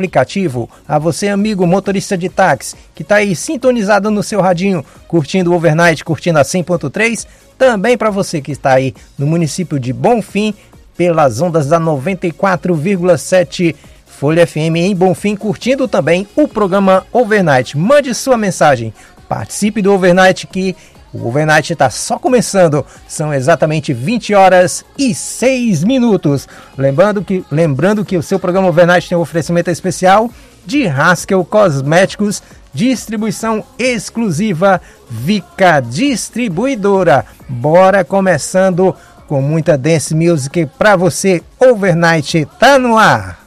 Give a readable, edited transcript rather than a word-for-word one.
aplicativo, a você amigo motorista de táxi, que está aí sintonizado no seu radinho, curtindo o Overnight, curtindo a 100.3, também para você que está aí no município de Bonfim, pelas ondas da 94,7 Folha FM em Bonfim, curtindo também o programa Overnight. Mande sua mensagem, participe do Overnight, que o Overnight está só começando. São exatamente 20 horas e 6 minutos. Lembrando que o seu programa Overnight tem um oferecimento especial de Haskell Cosméticos, distribuição exclusiva Vica Distribuidora. Bora começando com muita dance music para você. Overnight tá no ar.